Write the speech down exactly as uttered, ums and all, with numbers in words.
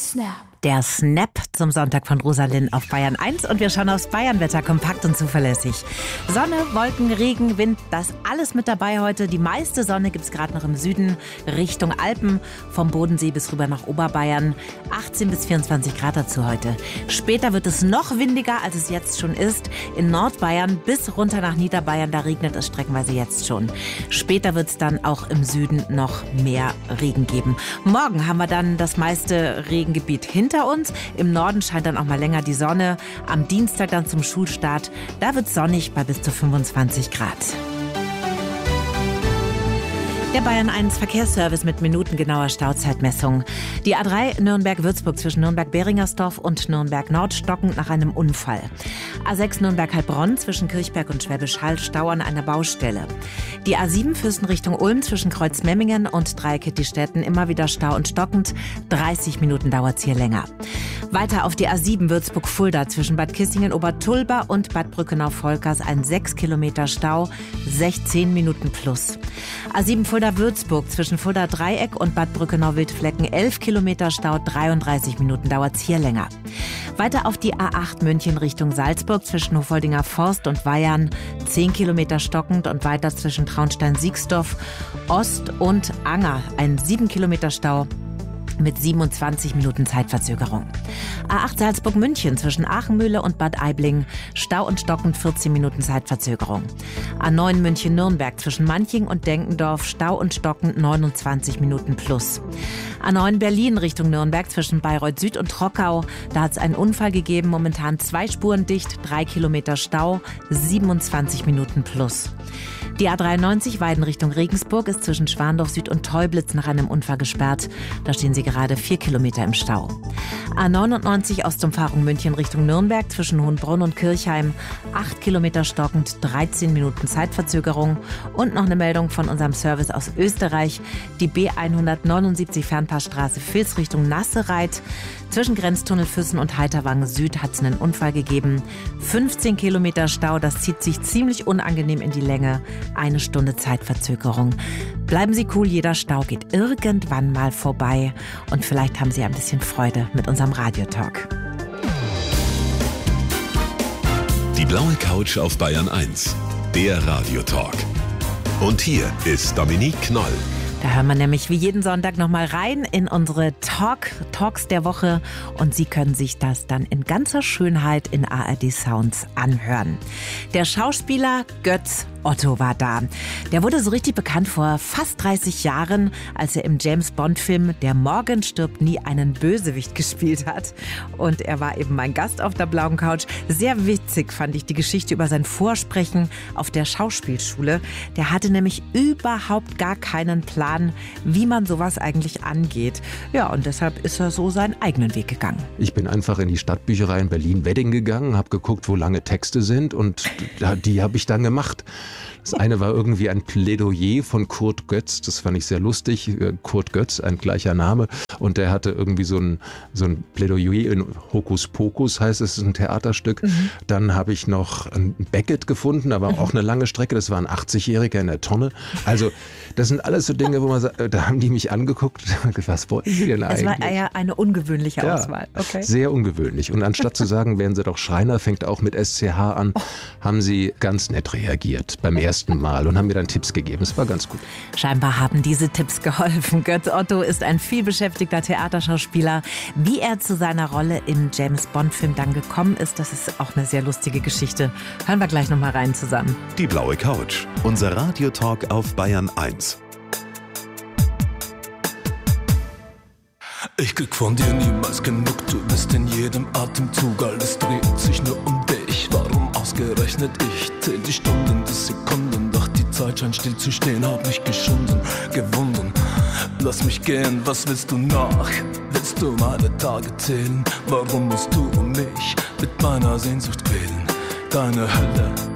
Snap. Der Snap zum Sonntag von Rosalind auf Bayern eins und wir schauen aufs Bayernwetter, kompakt und zuverlässig. Sonne, Wolken, Regen, Wind, das alles mit dabei heute. Die meiste Sonne gibt's gerade noch im Süden Richtung Alpen, vom Bodensee bis rüber nach Oberbayern. achtzehn bis vierundzwanzig Grad dazu heute. Später wird es noch windiger, als es jetzt schon ist. In Nordbayern bis runter nach Niederbayern, da regnet es streckenweise jetzt schon. Später wird es dann auch im Süden noch mehr Regen geben. Morgen haben wir dann das meiste Regengebiet hinter uns. Im Norden scheint dann auch mal länger die Sonne. Am Dienstag dann zum Schulstart, da wird es sonnig bei bis zu fünfundzwanzig Grad. Der Bayern eins Verkehrsservice mit minutengenauer Stauzeitmessung. Die A drei Nürnberg-Würzburg zwischen Nürnberg-Beringersdorf und Nürnberg-Nord stockend nach einem Unfall. A sechs Nürnberg-Heilbronn zwischen Kirchberg und Schwäbisch Hall Stau an einer Baustelle. Die A sieben Fürsten Richtung Ulm zwischen Kreuzmemmingen und Dreieckettistetten immer wieder Stau und stockend. dreißig Minuten dauert's hier länger. Weiter auf die A sieben Würzburg-Fulda zwischen Bad Kissingen-Obertulba und Bad Brückenau-Volkers ein sechs Kilometer Stau, sechzehn Minuten plus. A sieben Fulda-Würzburg zwischen Fulda-Dreieck und Bad Brückenau-Wildflecken elf Kilometer Stau, dreiunddreißig Minuten dauert's hier länger. Weiter auf die A acht München Richtung Salzburg zwischen Hofoldinger Forst und Weyarn zehn Kilometer stockend und weiter zwischen Traunstein-Siegsdorf, Ost und Anger ein sieben Kilometer Stau mit siebenundzwanzig Minuten Zeitverzögerung. A acht Salzburg-München zwischen Aachenmühle und Bad Aibling Stau und stockend vierzehn Minuten Zeitverzögerung. A neun München-Nürnberg zwischen Manching und Denkendorf Stau und stockend neunundzwanzig Minuten plus. A neun Berlin Richtung Nürnberg zwischen Bayreuth Süd und Trockau. Da hat es einen Unfall gegeben, momentan zwei Spuren dicht, drei Kilometer Stau, siebenundzwanzig Minuten plus. Die A dreiundneunzig Weiden Richtung Regensburg ist zwischen Schwandorf Süd und Teublitz nach einem Unfall gesperrt. Da stehen sie gerade vier Kilometer im Stau. A neunundneunzig Ostumfahrung München Richtung Nürnberg zwischen Hohenbrunn und Kirchheim. acht Kilometer stockend, dreizehn Minuten Zeitverzögerung. Und noch eine Meldung von unserem Service aus Österreich. Die B hundertneunundsiebzig Fernpassstraße Vils Richtung Nassereit. Zwischen Grenztunnel Füssen und Heiterwangen Süd hat es einen Unfall gegeben. fünfzehn Kilometer Stau, das zieht sich ziemlich unangenehm in die Länge. Eine Stunde Zeitverzögerung. Bleiben Sie cool, jeder Stau geht irgendwann mal vorbei. Und vielleicht haben Sie ein bisschen Freude mit unserem Radiotalk. Die blaue Couch auf Bayern eins, der Radiotalk. Und hier ist Dominique Knoll. Da hören wir nämlich wie jeden Sonntag nochmal rein in unsere Talk, Talks der Woche und Sie können sich das dann in ganzer Schönheit in A R D Sounds anhören. Der Schauspieler Götz Otto war da. Der wurde so richtig bekannt vor fast dreißig Jahren, als er im James-Bond-Film Der Morgen stirbt nie einen Bösewicht gespielt hat. Und er war eben mein Gast auf der blauen Couch. Sehr witzig fand ich die Geschichte über sein Vorsprechen auf der Schauspielschule. Der hatte nämlich überhaupt gar keinen Plan, wie man sowas eigentlich angeht. Ja, und deshalb ist er so seinen eigenen Weg gegangen. Ich bin einfach in die Stadtbücherei in Berlin-Wedding gegangen, habe geguckt, wo lange Texte sind und die habe ich dann gemacht. Das eine war irgendwie ein Plädoyer von Kurt Götz, das fand ich sehr lustig. Kurt Götz, ein gleicher Name. Und der hatte irgendwie so ein, so ein Plädoyer in Hokus Pokus, heißt es, ist ein Theaterstück. Mhm. Dann habe ich noch ein Beckett gefunden, da war auch eine lange Strecke, das war ein achtzigjähriger in der Tonne. Also das sind alles so Dinge, wo man sagt, da haben die mich angeguckt, was wollen Sie denn eigentlich? Es war eher eine ungewöhnliche ja, Auswahl. Okay. Sehr ungewöhnlich. Und anstatt zu sagen, werden Sie doch Schreiner, fängt auch mit S C H an, oh. haben Sie ganz nett reagiert beim ersten Mal und haben mir dann Tipps gegeben. Es war ganz gut. Scheinbar haben diese Tipps geholfen. Götz Otto ist ein vielbeschäftigter Theaterschauspieler. Wie er zu seiner Rolle im James-Bond-Film dann gekommen ist, das ist auch eine sehr lustige Geschichte. Hören wir gleich noch mal rein zusammen. Die blaue Couch, unser Radiotalk auf Bayern eins. Ich krieg von dir niemals genug, du bist in jedem Atemzug, alles dreht sich nur um dich. Warum ausgerechnet ich? Zähl die Stunden, die Sekunden, doch die Zeit scheint still zu stehen, hab mich geschunden, gewunden. Lass mich gehen, was willst du noch? Willst du meine Tage zählen? Warum musst du um mich mit meiner Sehnsucht quälen? Deine Hölle